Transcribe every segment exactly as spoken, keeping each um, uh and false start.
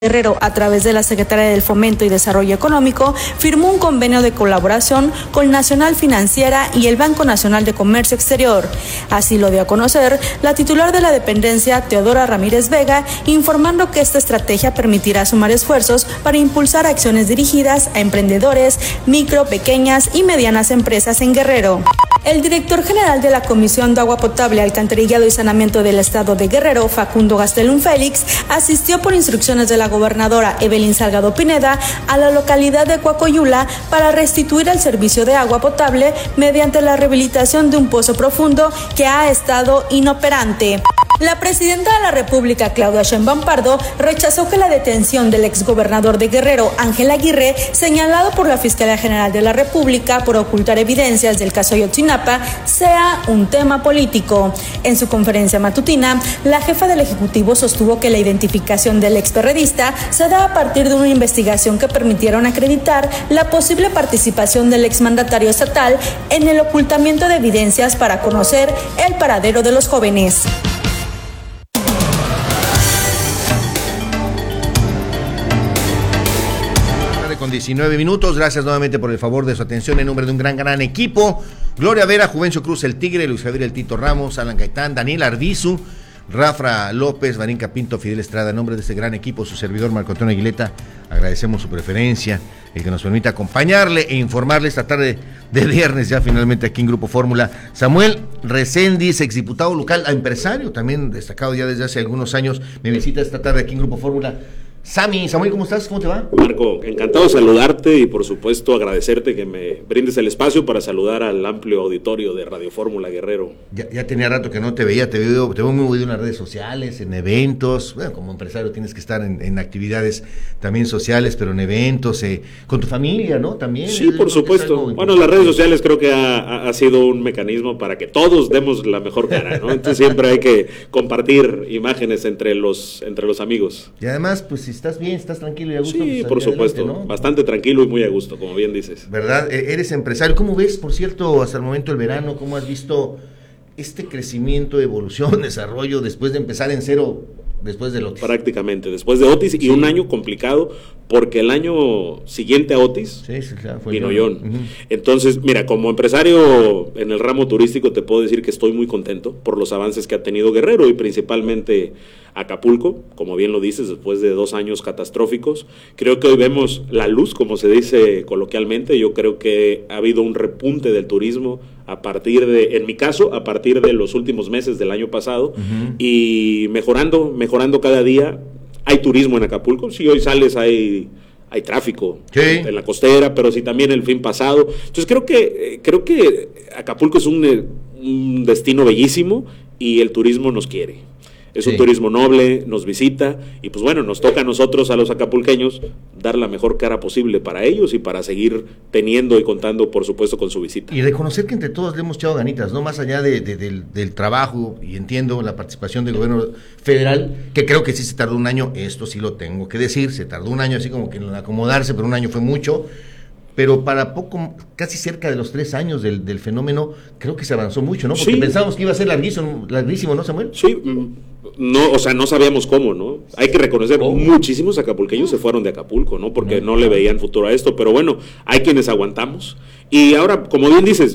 Guerrero, a través de la Secretaría del Fomento y Desarrollo Económico, firmó un convenio de colaboración con Nacional Financiera y el Banco Nacional de Comercio Exterior. Así lo dio a conocer la titular de la dependencia, Teodora Ramírez Vega, informando que esta estrategia permitirá sumar esfuerzos para impulsar acciones dirigidas a emprendedores, micro, pequeñas y medianas empresas en Guerrero. El director general de la Comisión de Agua Potable, Alcantarillado y Saneamiento del Estado de Guerrero, Facundo Gastelum Félix, asistió por instrucciones de la gobernadora Evelyn Salgado Pineda a la localidad de Coacoyula para restituir el servicio de agua potable mediante la rehabilitación de un pozo profundo que ha estado inoperante. La presidenta de la República, Claudia Sheinbaum Pardo, rechazó que la detención del exgobernador de Guerrero, Ángel Aguirre, señalado por la Fiscalía General de la República por ocultar evidencias del caso Ayotzinapa, sea un tema político. En su conferencia matutina, la jefa del Ejecutivo sostuvo que la identificación del experredista se da a partir de una investigación que permitieron acreditar la posible participación del exmandatario estatal en el ocultamiento de evidencias para conocer el paradero de los jóvenes. Con diecinueve minutos, gracias nuevamente por el favor de su atención en nombre de un gran, gran equipo. Gloria Vera, Juvencio Cruz, el Tigre, Luis Javier el Tito Ramos, Alan Gaitán, Daniel Arbizu, Rafa López, Marinka Pinto, Fidel Estrada. En nombre de este gran equipo, su servidor Marco Antonio Aguileta, agradecemos su preferencia, el que nos permite acompañarle e informarle esta tarde de viernes, ya finalmente aquí en Grupo Fórmula. Samuel Reséndiz, exdiputado local, empresario, también destacado ya desde hace algunos años, me visita esta tarde aquí en Grupo Fórmula. Sami, Samuel, ¿cómo estás? ¿Cómo te va? Marco, encantado de saludarte y por supuesto agradecerte que me brindes el espacio para saludar al amplio auditorio de Radio Fórmula Guerrero. Ya, ya tenía rato que no te veía, te veo, te veo muy movido en las redes sociales, en eventos. Bueno, como empresario tienes que estar en, en actividades también sociales, pero en eventos, eh, con tu familia, ¿no? También. Sí, es, por supuesto. Bueno, las redes sociales creo que ha, ha sido un mecanismo para que todos demos la mejor cara, ¿no? Entonces siempre hay que compartir imágenes entre los, entre los amigos. Y además, pues si estás bien, estás tranquilo y a gusto. Sí, pues, por supuesto, adelante, ¿no? Bastante tranquilo y muy a gusto, como bien dices. ¿Verdad? Eres empresario. ¿Cómo ves, por cierto, hasta el momento el verano? ¿Cómo has visto este crecimiento, evolución, desarrollo después de empezar en cero, después del Otis? Prácticamente, después de Otis, sí. Y un año complicado, porque el año siguiente a Otis sí, sí, claro, fue vino John. John. Uh-huh. Entonces, mira, como empresario en el ramo turístico te puedo decir que estoy muy contento por los avances que ha tenido Guerrero y principalmente Acapulco, como bien lo dices, después de dos años catastróficos. Creo que hoy vemos la luz, como se dice coloquialmente. Yo creo que ha habido un repunte del turismo a partir de, en mi caso, a partir de los últimos meses del año pasado, uh-huh. y mejorando, mejorando cada día. Hay turismo en Acapulco, si hoy sales hay... hay tráfico sí. en la costera, pero sí también el fin pasado. Entonces creo que creo que Acapulco es un, un destino bellísimo y el turismo nos quiere. Es sí. un turismo noble, nos visita y pues bueno, nos toca a nosotros, a los acapulqueños, dar la mejor cara posible para ellos y para seguir teniendo y contando, por supuesto, con su visita. Y reconocer que entre todos le hemos echado ganitas, ¿no? Más allá de, de, del, del trabajo, y entiendo la participación del gobierno federal, que creo que sí se tardó un año, esto sí lo tengo que decir, se tardó un año así como que en acomodarse, pero un año fue mucho. Pero para poco, casi cerca de los tres años del, del fenómeno, creo que se avanzó mucho, ¿no? Porque sí. pensábamos que iba a ser larguísimo, larguísimo, ¿no, Samuel? Sí, no, o sea, no sabíamos cómo, ¿no? Hay que reconocer, ¿cómo? Muchísimos acapulqueños se fueron de Acapulco, ¿no? Porque no, no le veían futuro a esto, pero bueno, hay quienes aguantamos. Y ahora, como bien dices,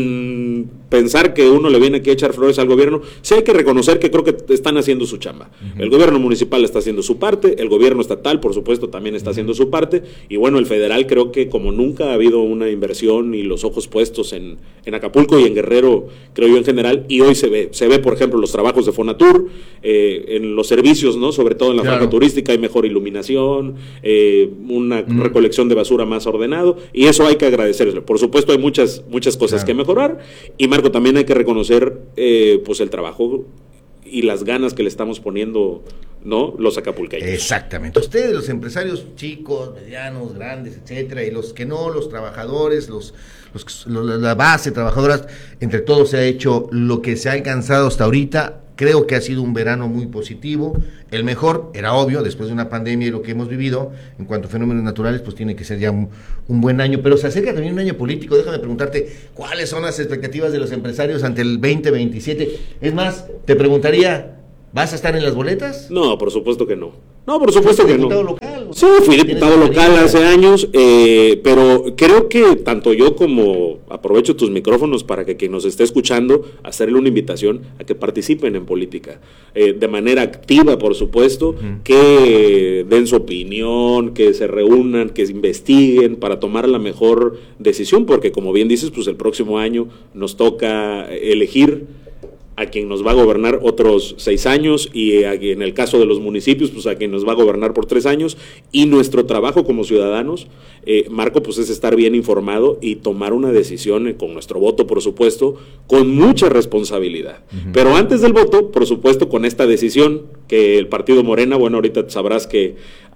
sin pensar que uno le viene aquí a echar flores al gobierno, sí hay que reconocer que creo que están haciendo su chamba. Uh-huh. El gobierno municipal está haciendo su parte, el gobierno estatal, por supuesto, también está uh-huh. haciendo su parte, y bueno, el federal creo que como nunca ha habido una inversión y los ojos puestos en, en Acapulco y en Guerrero, creo yo en general, y hoy se ve, se ve por ejemplo los trabajos de Fonatur, eh, en los servicios, ¿no? Sobre todo en la claro. franja turística hay mejor iluminación, eh, una uh-huh. recolección de basura más ordenado, y eso hay que agradecerle. Por supuesto hay muchas muchas cosas claro. que mejorar, y Marco, también hay que reconocer eh, pues el trabajo y las ganas que le estamos poniendo, ¿no? Los acapulqueños. Exactamente. Ustedes, los empresarios chicos, medianos, grandes, etcétera, y los que no, los trabajadores, los, los, los la base, trabajadoras, entre todos se ha hecho lo que se ha alcanzado hasta ahorita. Creo que ha sido un verano muy positivo, el mejor, era obvio, después de una pandemia y lo que hemos vivido, en cuanto a fenómenos naturales, pues tiene que ser ya un, un buen año, pero se acerca también un año político. Déjame preguntarte, ¿cuáles son las expectativas de los empresarios ante el veinte veintisiete? Es más, te preguntaría, ¿vas a estar en las boletas? No, por supuesto que no. No, por supuesto que no. Diputado local, sí, fui diputado local hace años, eh, pero creo que tanto yo como aprovecho tus micrófonos para que quien nos esté escuchando, hacerle una invitación a que participen en política, eh, de manera activa, por supuesto, uh-huh. que den su opinión, que se reúnan, que investiguen para tomar la mejor decisión, porque como bien dices, pues el próximo año nos toca elegir a quien nos va a gobernar otros seis años y a, en el caso de los municipios, pues a quien nos va a gobernar por tres años, y nuestro trabajo como ciudadanos, eh, Marco, pues es estar bien informado y tomar una decisión eh, con nuestro voto, por supuesto, con mucha responsabilidad. Uh-huh. Pero antes del voto, por supuesto, con esta decisión que el partido Morena, bueno, ahorita sabrás que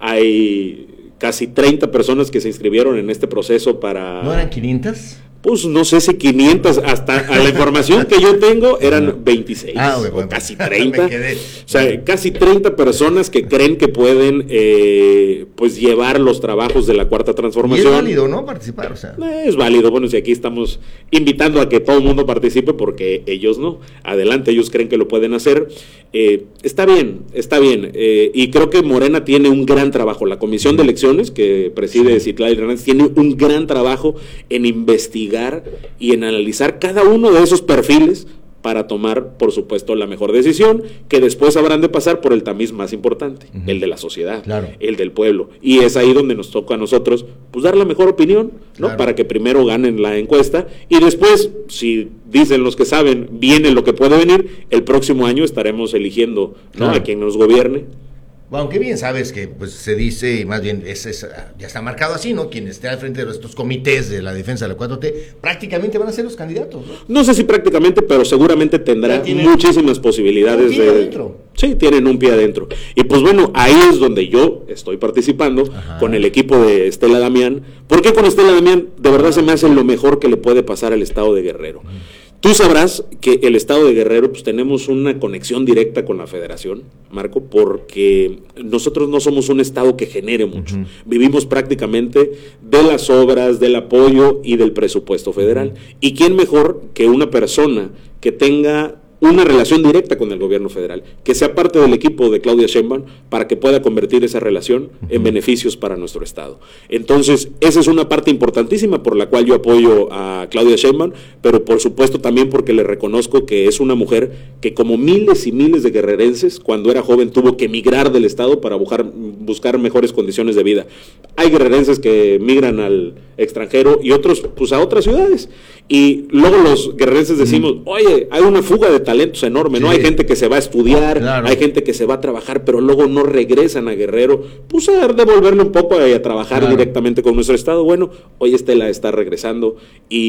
hay casi treinta personas que se inscribieron en este proceso para... ¿No eran quinientas? Pues no sé si quinientas, hasta a la información que yo tengo eran veintiséis, ah, bueno, o casi treinta, me quedé. O sea, casi treinta personas que creen que pueden eh, pues llevar los trabajos de la Cuarta Transformación. Y es válido, ¿no? Participar, o sea. Es válido, bueno, si aquí estamos invitando a que todo el mundo participe porque ellos no, adelante, ellos creen que lo pueden hacer, eh, está bien, está bien, eh, y creo que Morena tiene un gran trabajo, la Comisión de Elecciones que preside sí. Citlali Hernández tiene un gran trabajo en investigar y en analizar cada uno de esos perfiles para tomar, por supuesto, la mejor decisión, que después habrán de pasar por el tamiz más importante, uh-huh. el de la sociedad, claro. el del pueblo, y es ahí donde nos toca a nosotros, pues dar la mejor opinión, ¿no? Claro. Para que primero ganen la encuesta, y después, si dicen los que saben, viene lo que puede venir, el próximo año estaremos eligiendo, ¿no? Claro. a quien nos gobierne. Bueno, aunque bien sabes que pues se dice, más bien es, es, ya está marcado así, ¿no? Quien esté al frente de estos comités de la defensa de la cuatro T prácticamente van a ser los candidatos, ¿no? No sé si prácticamente, pero seguramente tendrá tienen, muchísimas posibilidades. ¿Un pie de adentro? Sí, tienen un pie adentro. Y pues bueno, ahí es donde yo estoy participando. Ajá. Con el equipo de Estela Damián. ¿Por qué con Estela Damián? De verdad se me hace lo mejor que le puede pasar al estado de Guerrero. Ajá. Tú sabrás que el estado de Guerrero, pues tenemos una conexión directa con la federación, Marco, porque nosotros no somos un estado que genere mucho. Uh-huh. Vivimos prácticamente de las obras, del apoyo y del presupuesto federal. Uh-huh. ¿Y quién mejor que una persona que tenga una relación directa con el gobierno federal, que sea parte del equipo de Claudia Sheinbaum para que pueda convertir esa relación uh-huh. en beneficios para nuestro estado? Entonces, esa es una parte importantísima por la cual yo apoyo a Claudia Sheinbaum, pero por supuesto también porque le reconozco que es una mujer que, como miles y miles de guerrerenses, cuando era joven tuvo que emigrar del estado para buscar, buscar mejores condiciones de vida. Hay guerrerenses que migran al extranjero y otros pues a otras ciudades, y luego los guerrerenses decimos, uh-huh. oye, hay una fuga de talentos enorme, ¿no? Sí. Hay gente que se va a estudiar, claro. hay gente que se va a trabajar, pero luego no regresan a Guerrero, pues a devolverle un poco y a trabajar claro. directamente con nuestro estado. Bueno, hoy Estela está regresando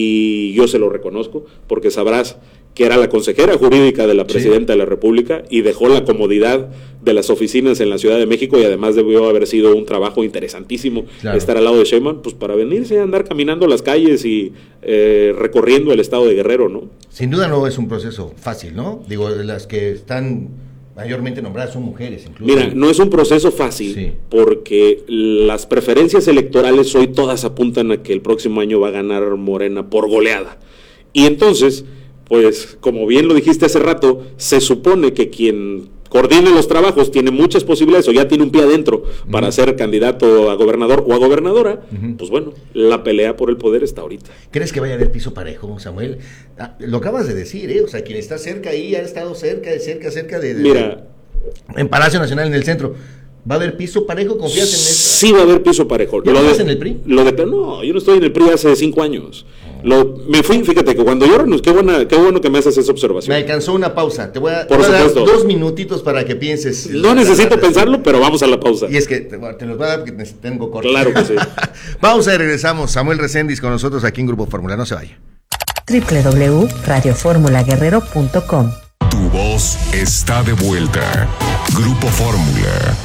y yo se lo reconozco, porque sabrás que era la consejera jurídica de la presidenta sí. de la República y dejó la comodidad de las oficinas en la Ciudad de México, y además debió haber sido un trabajo interesantísimo claro. estar al lado de Sheinbaum, pues para venirse a andar caminando las calles y eh, recorriendo el estado de Guerrero, ¿no? Sin duda no es un proceso fácil, ¿no? Digo, las que están mayormente nombradas son mujeres, incluso. Mira, no es un proceso fácil, sí. porque las preferencias electorales hoy todas apuntan a que el próximo año va a ganar Morena por goleada. Y entonces, pues, como bien lo dijiste hace rato, se supone que quien coordine los trabajos tiene muchas posibilidades o ya tiene un pie adentro uh-huh. para ser candidato a gobernador o a gobernadora. Uh-huh. Pues bueno, la pelea por el poder está ahorita. ¿Crees que vaya a haber piso parejo, Samuel? Ah, lo acabas de decir, ¿eh? O sea, quien está cerca ahí ha estado cerca, de cerca, cerca de, de... Mira, en Palacio Nacional, en el centro. ¿Va a haber piso parejo? ¿Confías en eso? Sí va a haber piso parejo. ¿Ya lo estás de, en el P R I? Lo de, no, yo no estoy en el P R I hace cinco años. Lo, me fui, fíjate que cuando yo renuncio, qué, buena, qué bueno que me haces esa observación. Me alcanzó una pausa. Te voy a, Por voy a dar supuesto. dos minutitos para que pienses. No necesito pensarlo, pero vamos a la pausa. Y es que te, te los voy a dar porque tengo corto. Claro que sí. Pausa y regresamos. Samuel Recendis con nosotros aquí en Grupo Fórmula. No se vaya. doble u doble u doble u punto radio fórmula guerrero punto com. Tu voz está de vuelta. Grupo Fórmula.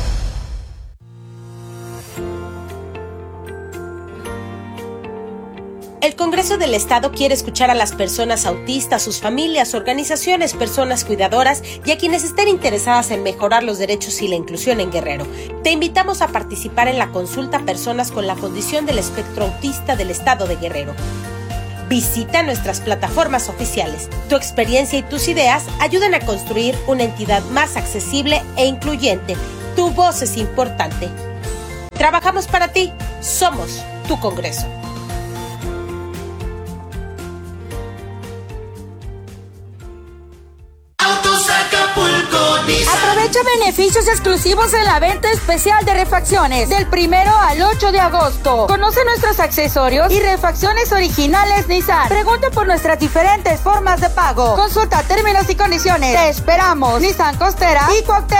El Congreso del Estado quiere escuchar a las personas autistas, sus familias, organizaciones, personas cuidadoras y a quienes estén interesadas en mejorar los derechos y la inclusión en Guerrero. Te invitamos a participar en la consulta a personas con la condición del espectro autista del Estado de Guerrero. Visita nuestras plataformas oficiales. Tu experiencia y tus ideas ayudan a construir una entidad más accesible e incluyente. Tu Tu voz es importante. Trabajamos para ti. Somos tu Congreso. Aprovecha beneficios exclusivos en la venta especial de refacciones del primero al ocho de agosto. Conoce nuestros accesorios y refacciones originales Nissan. Pregunta por nuestras diferentes formas de pago. Consulta términos y condiciones. Te esperamos. Nissan Costera y Cuauhtémoc.